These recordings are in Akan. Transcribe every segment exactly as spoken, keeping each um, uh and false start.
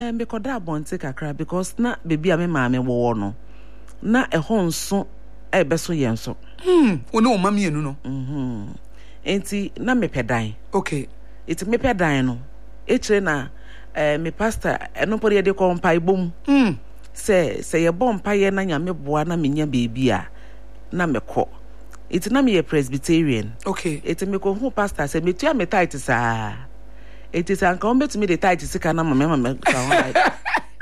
And because that bonte kakra because na baby ame maame wo no. Na ehon so e beso yen so. Hmm, ono mama mienu no. Mhm. Enti na me pedan. Okay. Iti me pedan no. E kire na eh me pastor eno pori de ko mpa ibom. Hmm. Se se ye bom mpa ye na nyame boa na menya baby a na me ko. Iti na me ye Presbyterian. Okay. Iti me ko hu pastor se me tua me tight sa. Iti sa nka ombet me the tight sika na mama mama ka ho.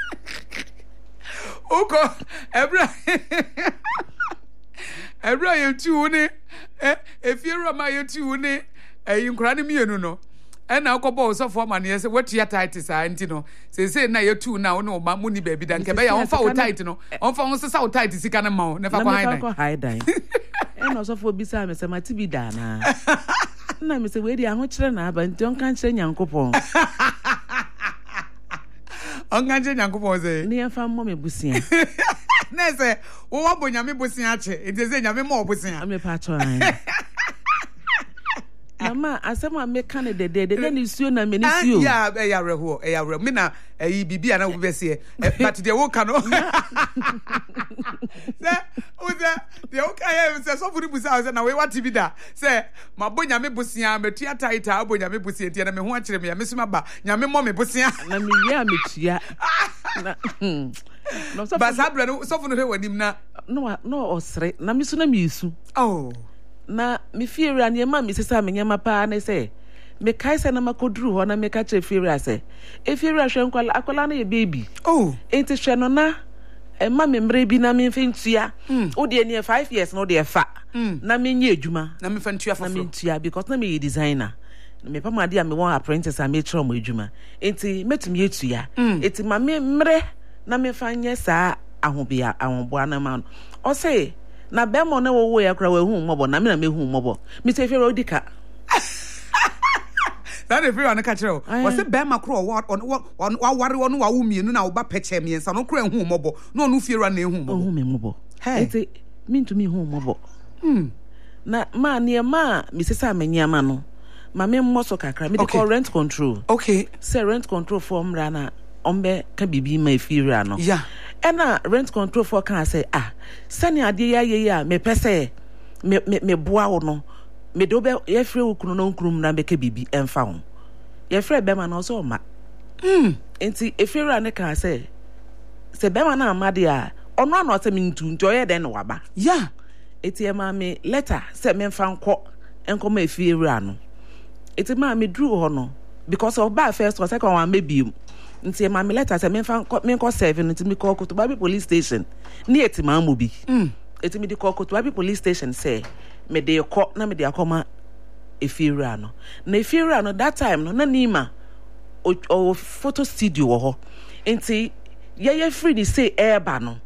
Oko ebra ebra yetu ne eh efiera ma yetu ne eh nkura ne mienu no e na akọbọ osofo ma ne se wetua tight sa anti no se se na yetu na wo no ma mu ni baby dan ke be ya onfa wo tight no onfa wo sesa wo tight sika ne ma wo ne fa ko hide ko hide e no osofo bi sa me se mati bi da na na me se we di aho kire na aba nti onka kire nyankopon onka kire nyankopon ze ni enfa mo me busia na se wo wa bo nyame busia che enti se nyame mo busia me pa cho an Mama, asema me kan de de de na ni suo na me ni suo. Ya, e ya reho, e ya reho. Me na e bibia na wo be se. But the wo kan no. Se, o se, the wo kan se so furi busa se na we what bi da. Se, ma bo nyame busia, me tua taita bo nyame busia tie na me ho a kire me ya me suma ba. Nyame mo me busia. Na me ya me tua. Na no so ba sabra no so funu he wanim na. No no osre. Na me su na me su. Oh. Na me fiera ne ma me sesa me nyama pa na se me kai se na makoduru ho na me ka che fiera se e fiera hwe nkwala akwala na ye baby oh enti hwe no na e ma me mre bi na me mfentua o de ne five years no de fa na me nya adwuma na me mfentua fofo na me ntua because na me designer me pa ma de me won apprentice a me tro mo adwuma enti metumi etua enti ma me mre na me fa nye sa ahobia ahomboa na ma o se na bemo na wo wo ya kra wa hu mobo na me na me hu mobo mi se fere odika na de fere na ka kire o se bema kra wa wa ware wonu wa wo mienu na wo ba peche mi ensa no kra hu mobo na onu fere na ehu mobo hu me mobo eti mi ntumi hu mobo mm na ma ne ma mi se sa manya ma no ma me mmoso kakra mi de call rent control okay say rent control form rana ombe ka bibi ma fere ano yeah ena rent control for can say ah sani ade ya ye ya me pese me me me boa wo no me do be ye frɛ wo kunu no nkrum na be ka bibi emfa ho ye frɛ be ma no so ma mm enti efira ne can say se be ma na amade a ono ano se me ntu nti oye den no waba yeah eti e ma me letter se me mfa nkɔ enko ma efira no eti ma me dru ho no because of ba first or second one maybe nti ma me letter say me fa me ko serve nti me call Kotobabi police station ni eti ma mo bi mm eti me di call Kotobabi police station say me de ko na me de akoma efiura no na efiura no that time no na nima o, o photo studio wo ho nti ye ye free ni say airba no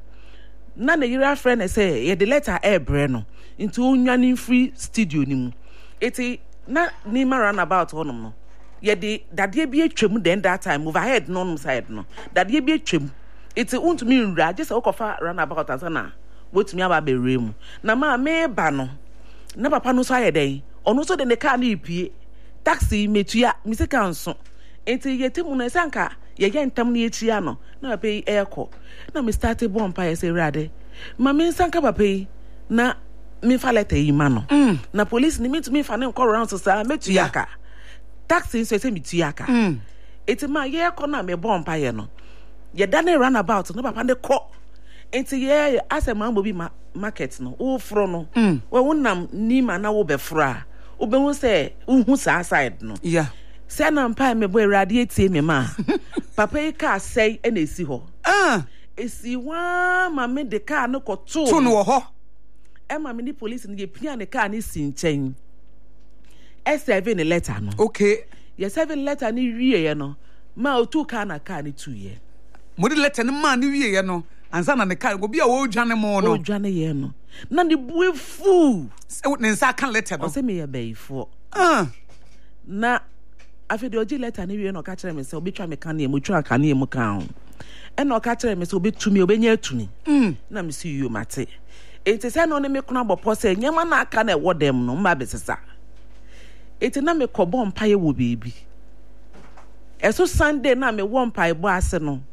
na na yira friend say ye de letter airbre no nti onwane free studio ni mu eti na nima runabout honom no ye de dadie bi atwam then that time overhead no no side no dadie bi atwam iti untumi nra je se okofa runabout asana wotumi aba bewe mu na ma me ba no na papa no so ayeden ono so de ne car na ipie taxi metua misika nso enti yetimu na sanka ye ye ntam na echia no na papa yi eko na me start bomb pa ye se rade ma me sanka papa yi na me fa letter yi ma no mm. na police ni mitumi fa ne nko round so sa metua ka taxi so say metua ka mm. enti ma ye eko na me bomb pa ye no ye da na run about no papa de ko enti ye asema mbo bi ma market no wo fro no mm. we wonam ni ma na wo be fra wo be hu say hu sa side no yeah say na mpa me boy radio tie me ma papa yi ka say e na esi ho ah esi wa ma me de car no ko to to no ho e ma me ni police ni ye pia ne car ni si nchen e serve ne letter no okay ye serve letter ni wie ye no ma o tu car na car ni tu ye mo de letter ni ma ni wie ye no ansa na ne car go bia wo dwane mo no wo dwane ye no na ne bue fu ne nsa kan letter no o se me ye beifo ah na afi de oji letter ni wie no ka kire me se obetwa me kan ne mo twa kan ne mo kan e no ka kire me se obetumi obenya atuni mm na me se yo mate enti se no ne me kuna bopo se nyama na aka na wo dem no mba besesa enti na me kobom paye wo bebi ɛso Sunday na me wɔ mpaebɔ ase no